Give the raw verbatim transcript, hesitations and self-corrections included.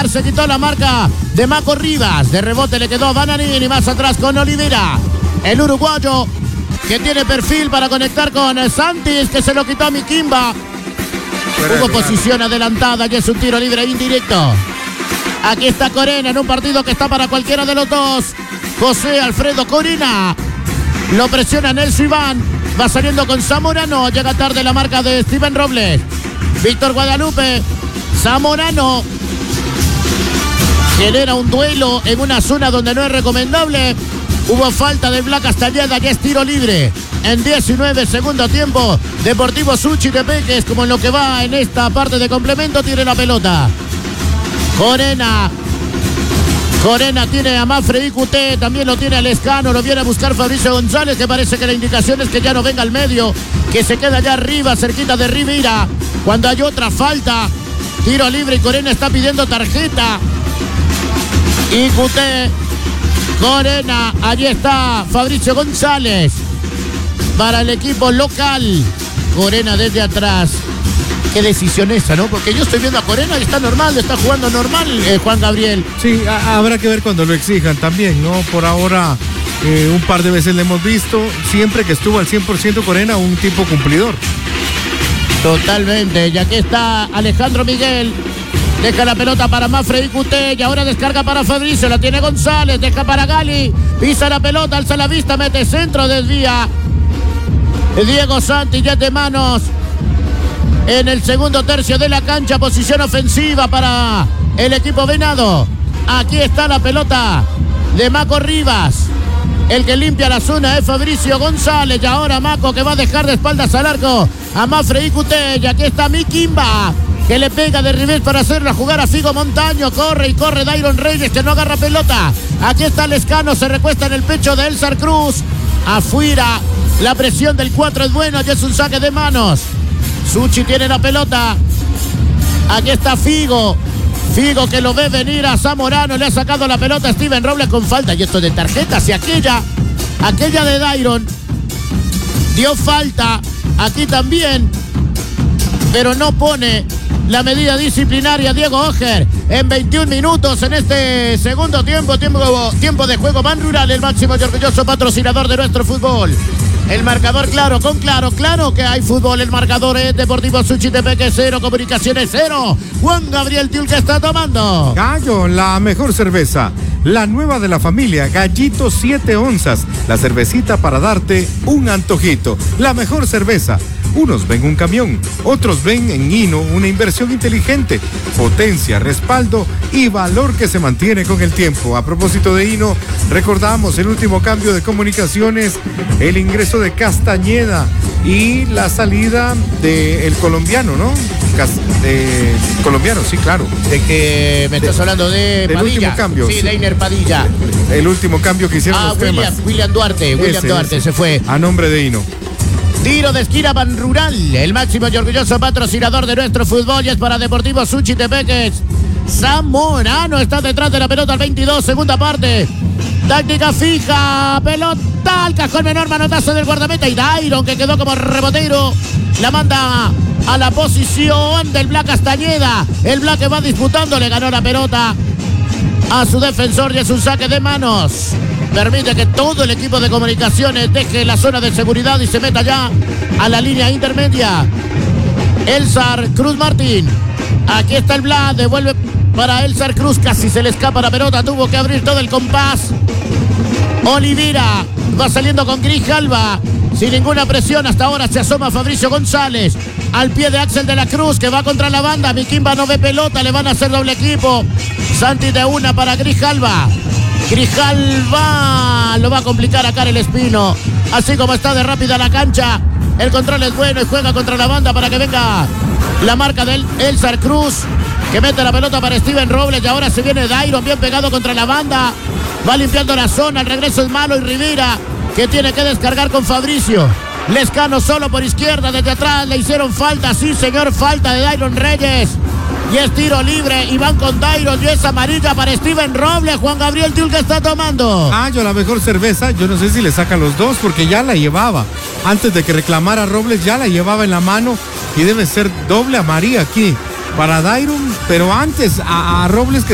pegar, se quitó la marca de Maco Rivas. De rebote le quedó Bananini, más atrás con Olivera. El uruguayo que tiene perfil para conectar con Santis, que se lo quitó a Miquimba. Hubo posición adelantada y es un tiro libre indirecto. Aquí está Corena en un partido que está para cualquiera de los dos. José Alfredo Corena. Lo presiona Nelson Iván. Va saliendo con Zamorano. Llega tarde la marca de Steven Robles. Víctor Guadalupe. Zamorano. Genera un duelo en una zona donde no es recomendable. Hubo falta de Black Castañeda, que es tiro libre. En diecinueve, segundo tiempo. Deportivo Suchitepeques, como en lo que va en esta parte de complemento, tiene la pelota. Corena. Corena tiene a Mafre I Q T, también lo tiene a Lescano, lo viene a buscar Fabricio González, que parece que la indicación es que ya no venga al medio, que se queda allá arriba, cerquita de Rivera. Cuando hay otra falta, tiro libre y Corena está pidiendo tarjeta. I Q T, Corena, allí está Fabricio González para el equipo local. Corena desde atrás. Qué decisión esa, ¿no? Porque yo estoy viendo a Corena y está normal, está jugando normal, eh, Juan Gabriel. Sí, a- habrá que ver cuando lo exijan también, ¿no? Por ahora, eh, un par de veces le hemos visto, siempre que estuvo al cien por ciento Corena, un tipo cumplidor. Totalmente, y aquí está Alejandro Miguel. Deja la pelota para Mafre I Q T y ahora descarga para Fabricio, la tiene González, deja para Gali, pisa la pelota, alza la vista, mete centro, desvía. Diego Santi ya de manos. En el segundo tercio de la cancha, posición ofensiva para el equipo venado. Aquí está la pelota de Maco Rivas. El que limpia la zona es Fabricio González. Y ahora Maco, que va a dejar de espaldas al arco a Mafre I Q T. Y aquí está Miquimba, que le pega de revés para hacerla jugar a Figo Montaño. Corre y corre Dairon Reyes, que no agarra pelota. Aquí está Lescano, se recuesta en el pecho de Elzar Cruz. Afuera, la presión del cuatro es buena y es un saque de manos. Suchi tiene la pelota. Aquí está Figo. Figo, que lo ve venir a Zamorano. Le ha sacado la pelota a Steven Robles con falta. Y esto de tarjetas. Y aquella, aquella de Dairon dio falta. Aquí también. Pero no pone la medida disciplinaria Diego Ojer. En veintiún minutos en este segundo tiempo. Tiempo, tiempo de juego. Ban Rural, el máximo y orgulloso patrocinador de nuestro fútbol. El marcador claro, con claro, claro que hay fútbol. El marcador es Deportivo Suchitepeques cero, Comunicaciones cero. Juan Gabriel Tiul, que está tomando. Gallo, la mejor cerveza. La nueva de la familia, Gallito siete onzas. La cervecita para darte un antojito. La mejor cerveza. Unos ven un camión, otros ven en Hino una inversión inteligente, potencia, respaldo y valor que se mantiene con el tiempo. A propósito de Hino, recordamos el último cambio de comunicaciones, el ingreso de Castañeda y la salida del colombiano, ¿no? Cas de colombiano, sí, claro. De que me estás de, hablando de Padilla. El último cambio. Sí, sí. Deiner Padilla. El último cambio que hicieron ah, los William, temas. William Duarte, William ese, Duarte ese. se fue. A nombre de Hino. Tiro de esquina Ban Rural, el máximo y orgulloso patrocinador de nuestro fútbol, y es para Deportivo Suchitepeques. Zamorano está detrás de la pelota al veintidós, segunda parte. Táctica fija, pelota al cajón menor, manotazo del guardameta y Dairon, que quedó como rebotero, la manda a la posición del Black Castañeda. El Black que va disputando, le ganó la pelota a su defensor y es un saque de manos. Permite que todo el equipo de comunicaciones deje la zona de seguridad y se meta ya a la línea intermedia. Elzar Cruz Martín. Aquí está el Vlad, devuelve para Elzar Cruz, casi se le escapa la pelota, tuvo que abrir todo el compás. Olivera va saliendo con Grijalva, sin ninguna presión, hasta ahora se asoma Fabricio González, al pie de Axel de la Cruz, que va contra la banda. Miquimba no ve pelota, le van a hacer doble equipo. Santi de una para Grijalva. Grijalva lo va a complicar acá el Espino, así como está de rápida la cancha. El control es bueno y juega contra la banda para que venga la marca del Elzar Cruz, que mete la pelota para Steven Robles y ahora se viene Dairon bien pegado contra la banda. Va limpiando la zona, el regreso es malo y Rivera, que tiene que descargar con Fabricio. Lescano solo por izquierda, desde atrás le hicieron falta, sí señor, falta de Dairon Reyes. Y es tiro libre y van con Dairon y es amarilla para Steven Robles. Juan Gabriel Tiul, que está tomando. Ah, yo la mejor cerveza, yo no sé si le sacan los dos porque ya la llevaba. Antes de que reclamara Robles ya la llevaba en la mano y debe ser doble amarilla aquí para Dairon, pero antes a, a Robles que